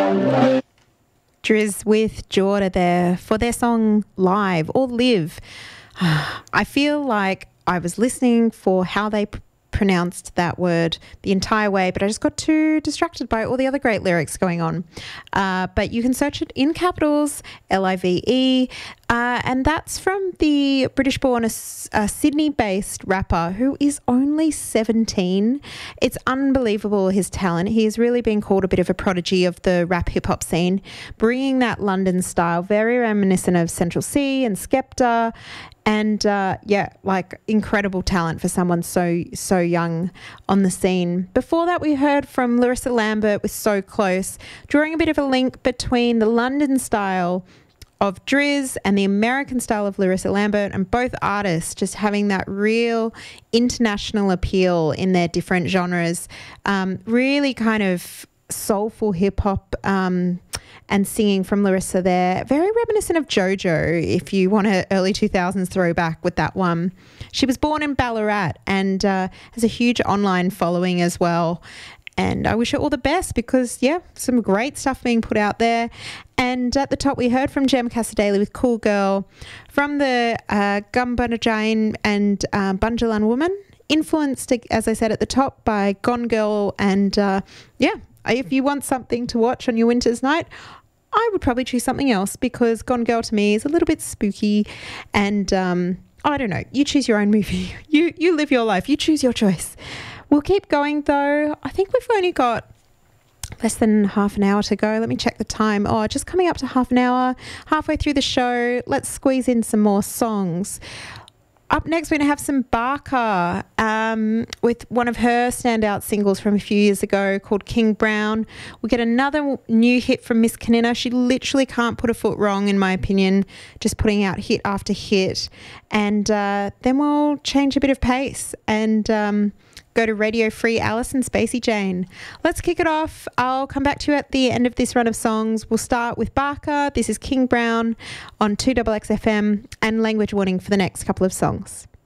Driz with Jorda there for their song Live or Live. I feel like I was listening for how they pronounced that word the entire way, but I just got too distracted by all the other great lyrics going on. But you can search it in capitals, Live, and that's from the British-born Sydney-based rapper who is only 17. It's unbelievable, his talent. He has really been called a bit of a prodigy of the rap hip-hop scene, bringing that London style, very reminiscent of Central C and Skepta. And like incredible talent for someone so young on the scene. Before that, we heard from Larissa Lambert with So Close, drawing a bit of a link between the London style of Driz and the American style of Larissa Lambert, and both artists just having that real international appeal in their different genres. Really kind of soulful hip-hop and singing from Larissa there. Very reminiscent of JoJo, if you want an early 2000s throwback with that one. She was born in Ballarat and has a huge online following as well. And I wish her all the best because, some great stuff being put out there. And at the top, we heard from Jem Casadei with Cool Girl, from the Gumbanajain and Bunjalan Woman, influenced, as I said at the top, by Gone Girl. And if you want something to watch on your winter's night, I would probably choose something else because Gone Girl to me is a little bit spooky and I don't know. You choose your own movie. You live your life. You choose your choice. We'll keep going though. I think we've only got less than half an hour to go. Let me check the time. Oh, just coming up to half an hour, halfway through the show. Let's squeeze in some more songs. Up next, we're going to have some Barker with one of her standout singles from a few years ago called King Brown. We'll get another new hit from Miss Kanina. She literally can't put a foot wrong, in my opinion, just putting out hit after hit. And then we'll change a bit of pace and go to Radio Free Alice and Spacey Jane. Let's kick it off. I'll come back to you at the end of this run of songs. We'll start with Barker. This is King Brown on 2XXFM and language warning for the next couple of songs.